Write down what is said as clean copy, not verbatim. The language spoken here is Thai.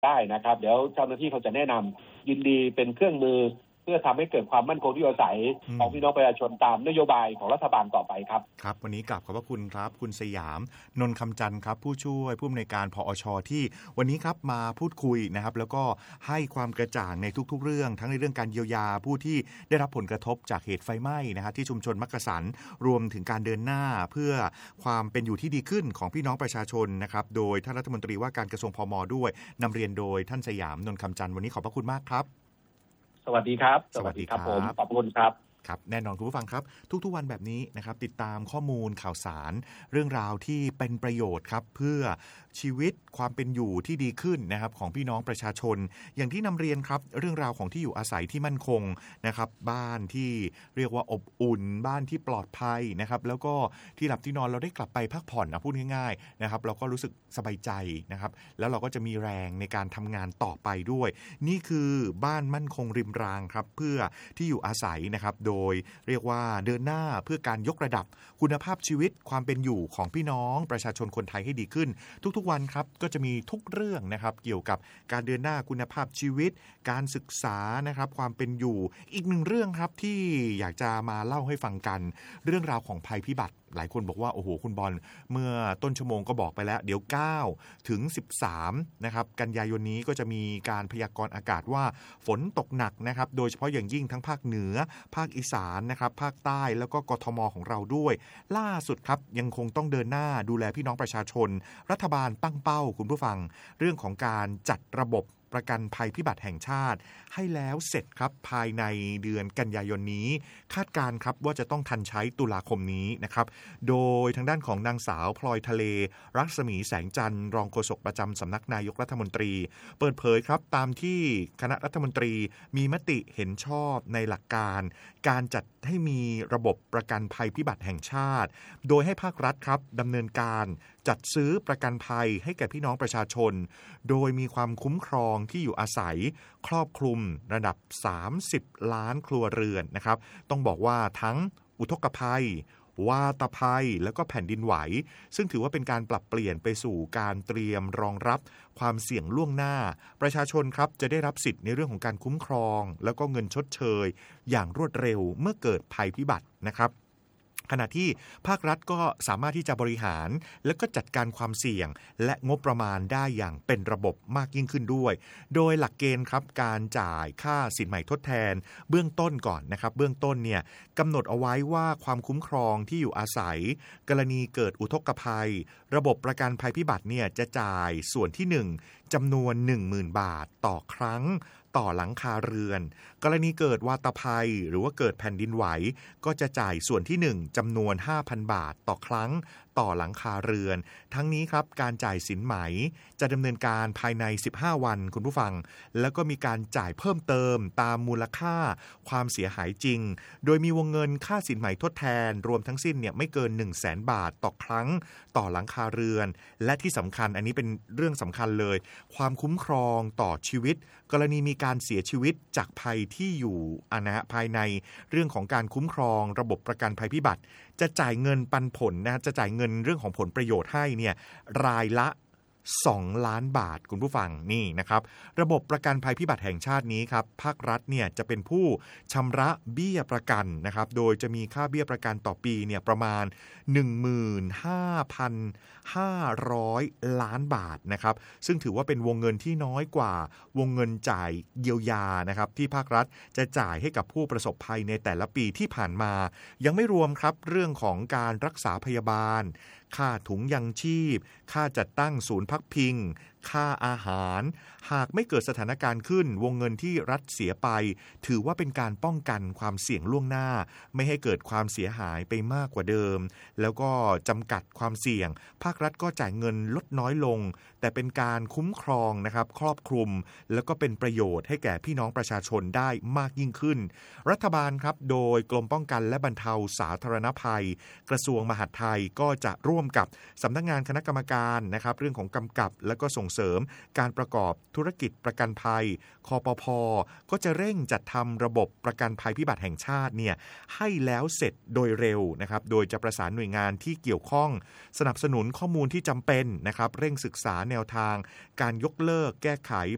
ได้นะครับเดี๋ยวเจ้าหน้าที่เขาจะแนะนำยินดีเป็นเครื่องมือเพื่อทำให้เกิดความมั่นคงที่อยู่อาศัยของพี่น้องประชาชนตามนโยบายของรัฐบาลต่อไปครับครับวันนี้กราบขอบพระคุณครับคุณสยามนนท์คำจันทร์ครับผู้ช่วยผู้อำนวยการผอช.ที่วันนี้ครับมาพูดคุยนะครับแล้วก็ให้ความกระจ่างในทุกๆเรื่องทั้งในเรื่องการเยียวยาผู้ที่ได้รับผลกระทบจากเหตุไฟไหม้นะครับที่ชุมชนมักกะสันรวมถึงการเดินหน้าเพื่อความเป็นอยู่ที่ดีขึ้นของพี่น้องประชาชนนะครับโดยท่านรัฐมนตรีว่าการกระทรวงพม.ด้วยนำเรียนโดยท่านสยามนนท์คำจันทร์วันนี้ขอบพระคุณมากครับสวัสดีครับสวัสดีครับผมขอบคุณครับครับแน่นอนคุณผู้ฟังครับทุกๆวันแบบนี้นะครับติดตามข้อมูลข่าวสารเรื่องราวที่เป็นประโยชน์ครับเพื่อชีวิตความเป็นอยู่ที่ดีขึ้นนะครับของพี่น้องประชาชนอย่างที่นำเรียนครับเรื่องราวของที่อยู่อาศัยที่มั่นคงนะครับบ้านที่เรียกว่าอบอุ่นบ้านที่ปลอดภัยนะครับแล้วก็ที่หลับที่นอนเราได้กลับไปพักผ่อนนะพูดง่ายๆนะครับเราก็รู้สึกสบายใจนะครับแล้วเราก็จะมีแรงในการทำงานต่อไปด้วยนี่คือบ้านมั่นคงริมรางครับเพื่อที่อยู่อาศัยนะครับโดยเรียกว่าเดินหน้าเพื่อการยกระดับคุณภาพชีวิตความเป็นอยู่ของพี่น้องประชาชนคนไทยให้ดีขึ้นทุกๆวันครับก็จะมีทุกเรื่องนะครับเกี่ยวกับการเดินหน้าคุณภาพชีวิตการศึกษานะครับความเป็นอยู่อีกหนึ่งเรื่องครับที่อยากจะมาเล่าให้ฟังกันเรื่องราวของภัยพิบัติหลายคนบอกว่าโอ้โหคุณบอลเมื่อต้นชั่วโมงก็บอกไปแล้วเดี๋ยว9ถึง13นะครับกันยายนนี้ก็จะมีการพยากรณ์อากาศว่าฝนตกหนักนะครับโดยเฉพาะอย่างยิ่งทั้งภาคเหนือภาคอีสานนะครับภาคใต้แล้วก็กทมของเราด้วยล่าสุดครับยังคงต้องเดินหน้าดูแลพี่น้องประชาชนรัฐบาลตั้งเป้าคุณผู้ฟังเรื่องของการจัดระบบประกันภัยพิบัติแห่งชาติให้แล้วเสร็จครับภายในเดือนกันยายนนี้คาดการณ์ครับว่าจะต้องทันใช้ตุลาคมนี้นะครับโดยทางด้านของนางสาวพลอยทะเลรัศมีแสงจันทร์รองโฆษกประจำสำนักนายกรัฐมนตรีเปิดเผยครับตามที่คณะรัฐมนตรีมีมติเห็นชอบในหลักการการจัดให้มีระบบประกันภัยพิบัติแห่งชาติโดยให้ภาครัฐครับดำเนินการจัดซื้อประกันภัยให้แก่พี่น้องประชาชนโดยมีความคุ้มครองที่อยู่อาศัยครอบคลุมระดับ30ล้านครัวเรือนนะครับต้องบอกว่าทั้งอุทกภัยวาตภัยแล้วก็แผ่นดินไหวซึ่งถือว่าเป็นการปรับเปลี่ยนไปสู่การเตรียมรองรับความเสี่ยงล่วงหน้าประชาชนครับจะได้รับสิทธิ์ในเรื่องของการคุ้มครองแล้วก็เงินชดเชยอย่างรวดเร็วเมื่อเกิดภัยพิบัตินะครับขณะที่ภาครัฐก็สามารถที่จะบริหารและก็จัดการความเสี่ยงและงบประมาณได้อย่างเป็นระบบมากยิ่งขึ้นด้วยโดยหลักเกณฑ์ครับการจ่ายค่าสินใหม่ทดแทนเบื้องต้นก่อนนะครับเบื้องต้นเนี่ยกำหนดเอาไว้ว่าความคุ้มครองที่อยู่อาศัยกรณีเกิดอุทกภัยระบบประกันภัยพิบัติเนี่ยจะจ่ายส่วนที่1จำนวน 10,000 บาทต่อครั้งต่อหลังคาเรือนกรณีเกิดวาตภัยหรือว่าเกิดแผ่นดินไหวก็จะจ่ายส่วนที่1จำนวน 5,000 บาทต่อครั้งต่อหลังคาเรือนทั้งนี้ครับการจ่ายสินไหมจะดำเนินการภายใน15วันคุณผู้ฟังแล้วก็มีการจ่ายเพิ่มเติมตามมูลค่าความเสียหายจริงโดยมีวงเงินค่าสินไหมทดแทนรวมทั้งสิ้นเนี่ยไม่เกิน 100,000 บาทต่อครั้งต่อหลังคาเรือนและที่สำคัญอันนี้เป็นเรื่องสำคัญเลยความคุ้มครองต่อชีวิตกรณีมีการเสียชีวิตจากภัยที่อยู่ภายในเรื่องของการคุ้มครองระบบประกันภัยพิบัติจะจ่ายเงินปันผลนะจะจ่ายเงินเรื่องของผลประโยชน์ให้เนี่ยรายละ2 ล้านบาทคุณผู้ฟังนี่นะครับระบบประกันภัยพิบัติแห่งชาตินี้ครับภาครัฐเนี่ยจะเป็นผู้ชำระเบี้ยประกันนะครับโดยจะมีค่าเบี้ยประกันต่อปีเนี่ยประมาณ 15,500 ล้านบาทนะครับซึ่งถือว่าเป็นวงเงินที่น้อยกว่าวงเงินจ่ายเยียวยานะครับที่ภาครัฐจะจ่ายให้กับผู้ประสบภัยในแต่ละปีที่ผ่านมายังไม่รวมครับเรื่องของการรักษาพยาบาลค่าถุงยังชีพค่าจัดตั้งศูนย์พักพิงค่าอาหารหากไม่เกิดสถานการณ์ขึ้นวงเงินที่รัฐเสียไปถือว่าเป็นการป้องกันความเสี่ยงล่วงหน้าไม่ให้เกิดความเสียหายไปมากกว่าเดิมแล้วก็จำกัดความเสี่ยงภาครัฐก็จ่ายเงินลดน้อยลงแต่เป็นการคุ้มครองนะครับครอบคลุมแล้วก็เป็นประโยชน์ให้แก่พี่น้องประชาชนได้มากยิ่งขึ้นรัฐบาลครับโดยกรมป้องกันและบรรเทาสาธารณภัยกระทรวงมหาดไทยก็จะร่วมกับสำนักงานคณะกรรมการนะครับเรื่องของกำกับและก็ส่งเสริมการประกอบธุรกิจประกันภัยคปภ.ก็จะเร่งจัดทำระบบประกันภัยพิบัติแห่งชาติเนี่ยให้แล้วเสร็จโดยเร็วนะครับโดยจะประสานหน่วยงานที่เกี่ยวข้องสนับสนุนข้อมูลที่จำเป็นนะครับเร่งศึกษาแนวทางการยกเลิกแก้ไข